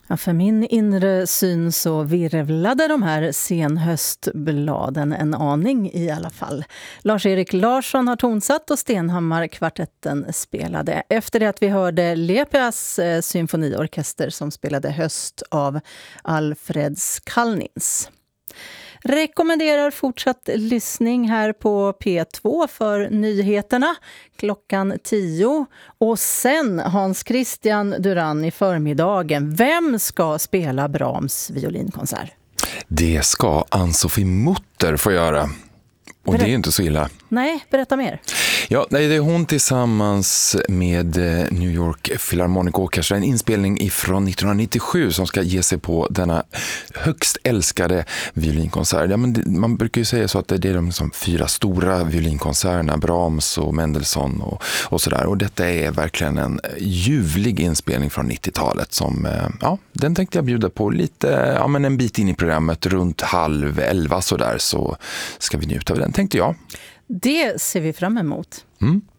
Ja, för min inre syn så virvlade de här senhöstbladen en aning i alla fall. Lars-Erik Larsson har tonsatt och Stenhammar-kvartetten spelade. Efter det att vi hörde Lepias symfoniorkester som spelade Höst av Alfreds Kalnins. Rekommenderar fortsatt lyssning här på P2 för nyheterna klockan 10. Och sen Hans Christian Duran i förmiddagen. Vem ska spela Brahms violinkonsert? Det ska Ann-Sofie Mutter få göra. Och det är inte så illa. Nej, berätta mer. Ja, det är hon tillsammans med New York Philharmonic Orchestra, en inspelning ifrån 1997 som ska ge sig på denna högst älskade violinkonsert. Ja, men man brukar ju säga så att det är de som 4 stora violinkonserterna, Brahms och Mendelssohn och sådär. Och detta är verkligen en ljuvlig inspelning från 90-talet som, den tänkte jag bjuda på lite, men en bit in i programmet runt 10:30 sådär, så ska vi njuta av den, tänkte jag. Det ser vi fram emot.